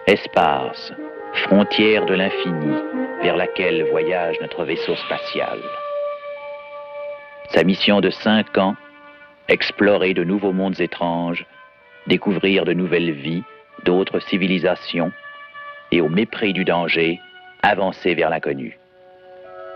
Espace, frontière de l'infini, vers laquelle voyage notre vaisseau spatial. Sa mission de 5 ans, explorer de nouveaux mondes étranges, découvrir de nouvelles vies, d'autres civilisations, et au mépris du danger, avancer vers l'inconnu.